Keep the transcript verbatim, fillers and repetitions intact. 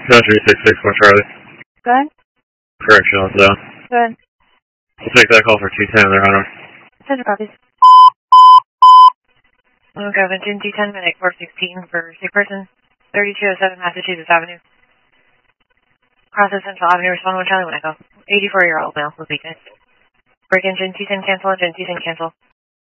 Country six six four Charlie. Go ahead. Correctional zone. Go ahead. We'll take that call for two ten, Their Honor. Center copies. Okay, Vinton two ten, Medic four sixteen for sick person, thirty-two oh seven Massachusetts Avenue. Process Central Avenue, respond one Charlie when I go. eighty-four-year-old male with weakness. Break engine, two ten cancel, engine two ten cancel.